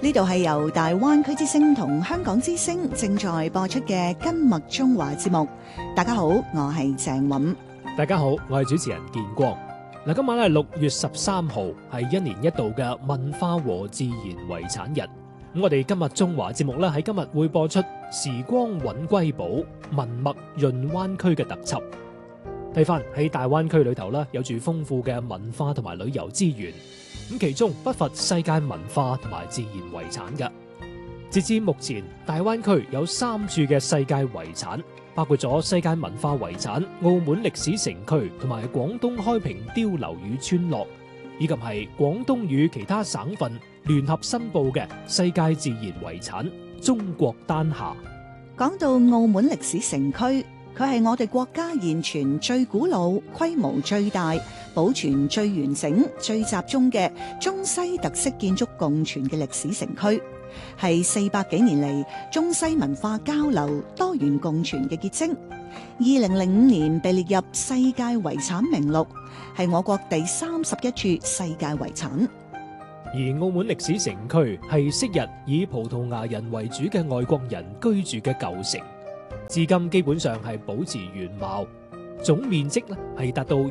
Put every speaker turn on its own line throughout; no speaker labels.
呢度係由大灣區之聲同香港之聲正在播出嘅今麥中華節目。大家好，我係鄭韻。
大家好，我係主持人建光。嗱，今晚係6月13號，係一年一度嘅文化和自然遺產日。咁我哋今日中華節目咧喺今日會播出時光韻瑰寶文脈潤灣區嘅特輯。睇翻喺大灣區裏頭咧，有住豐富嘅文化同埋旅遊資源。咁其中不乏世界文化同埋自然遺產嘅。截至目前，大灣區有3處嘅世界遺產，包括咗世界文化遺產澳門歷史城區同埋廣東開平碉樓與村落，以及係廣東與其他省份聯合申報嘅世界自然遺產中國丹霞。
講到澳門歷史城區，佢係我哋國家現存最古老、規模最大、保存最完整、最集中嘅中西特色建築共存嘅歷史城區，係400幾年嚟中西文化交流、多元共存嘅結晶。2005年被列入世界遺產名錄，係我國第31處世界遺產。
而澳門歷史城區係昔日以葡萄牙人為主嘅外國人居住嘅舊城，至今基本上係保持原貌，總面積咧係達到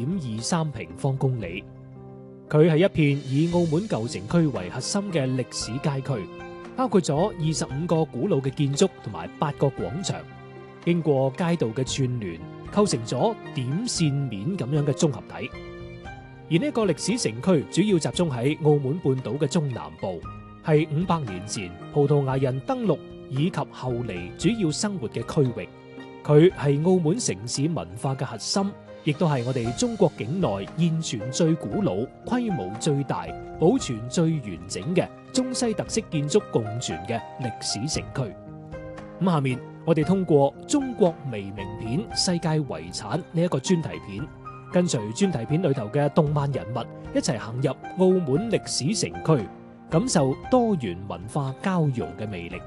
1.23平方公里。佢係一片以澳門舊城區為核心嘅歷史街區，包括咗25個古老嘅建築同埋8個廣場，經過街道嘅串聯，構成咗點線面咁樣嘅綜合體。而呢個歷史城區主要集中喺澳門半島嘅中南部，係500年前葡萄牙人登陸以及後嚟主要生活嘅區域。佢係澳門城市文化嘅核心，亦都係我哋中國境內現存最古老、規模最大、保存最完整嘅中西特色建築共存嘅歷史城區。咁下面我哋通過中國微名片世界遺產呢一個專題片，跟隨專題片裏頭嘅動漫人物一齊行入澳門歷史城區，感受多元文化交融嘅魅力。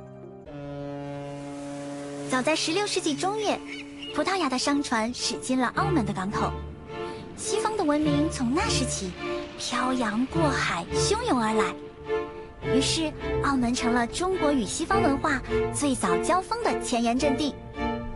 早在16世紀中葉，葡萄牙的商船駛進了澳門的港口，西方的文明從那時起漂洋過海，洶湧而來。於是，澳門成了中國與西方文化最早交鋒的前沿陣地。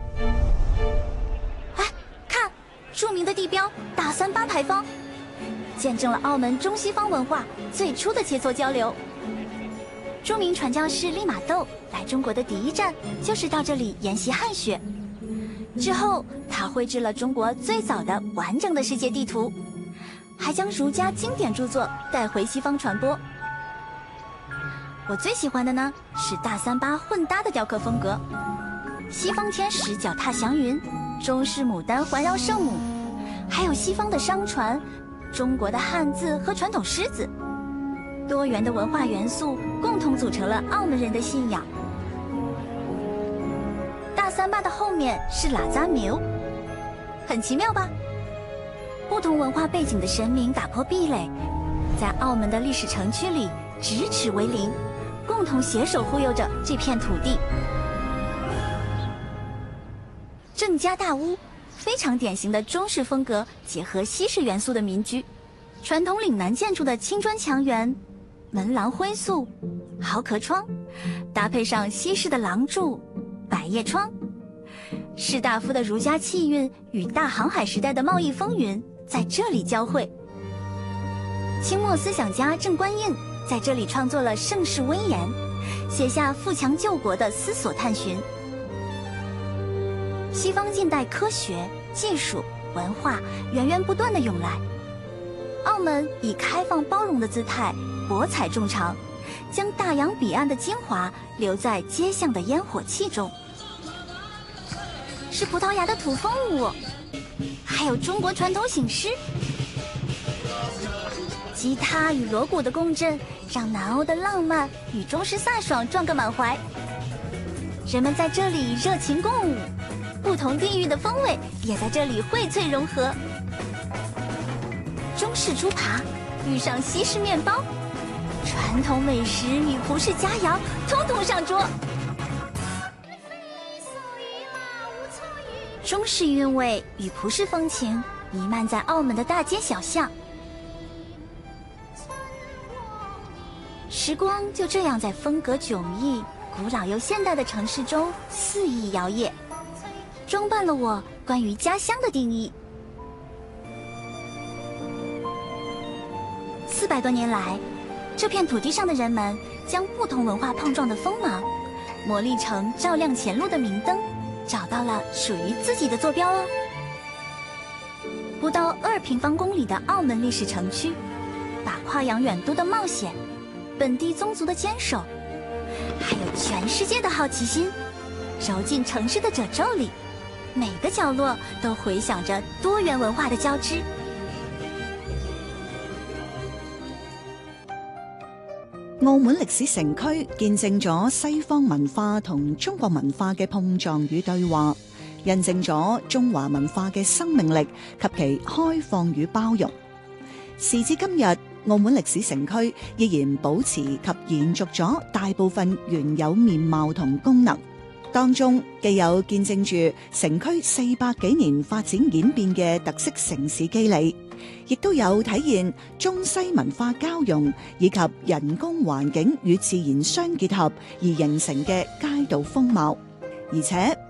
哎，看，著名的地標大3巴牌坊，見證了澳門中西方文化最初的切磋交流。著名傳教士利瑪竇來中國的第一站就是到這裡研習漢學，之後他繪製了中國最早的完整的世界地圖，還將儒家經典著作帶回西方傳播。我最喜歡的呢是大3巴混搭的雕刻風格，西方天使腳踏祥雲，中式牡丹環繞聖母，還有西方的商船，中國的漢字和傳統獅子，多元的文化元素共同組成了澳門人的信仰。大3巴的後面是喇扎廟，很奇妙吧？不同文化背景的神明打破壁壘，在澳門的歷史城區裡咫尺為鄰，共同攜手護佑着這片土地。鄭家大屋，非常典型的中式風格結合西式元素的民居，傳統嶺南建築的青磚牆垣，門廊灰塑，蠔殼窗，搭配上西式的廊柱、百葉窗，士大夫的儒家氣韻與大航海時代的貿易風雲在這裡交匯。清末思想家鄭觀應在這裡創作了《盛世威嚴》，寫下富強救國的思索探尋。西方近代科學、技術、文化源源不斷地湧來，澳門以開放包容的姿態博采眾長，將大洋彼岸的精華留在街巷的煙火氣中。是葡萄牙的土風舞，還有中國傳統醒獅。吉他與鑼鼓的共振，讓南歐的浪漫與中式飒爽撞個滿懷。人們在這裡熱情共舞，不同地域的風味也在這裡薈萃融合。中式豬扒遇上西式麵包，傳統美食與葡式佳肴統統上桌。中式韻味與葡式風情彌漫在澳門的大街小巷。 時光就這樣在風格迥異、古老又現代的城市中肆意搖曳，裝扮了我關於家鄉的定義。400多年來，這片土地上的人們將不同文化碰撞的鋒芒磨礪成照亮前路的明燈，找到了屬於自己的坐標哦。不到2平方公里的澳門歷史城區，把跨洋遠渡的冒險、本地宗族的堅守，還有全世界的好奇心，揉進城市的褶皺裡，每個角落都回響着多元文化的交織。
澳門歷史城區見證咗西方文化同中國文化嘅碰撞與對話，印證咗中華文化嘅生命力及其開放與包容。時至今日，澳門歷史城區依然保持及延續咗大部分原有面貌同功能，當中既有見證住城區400幾年發展演變嘅特色城市肌理，亦都有體現中西文化交融以及人工環境與自然相結合而形成嘅街道風貌，而且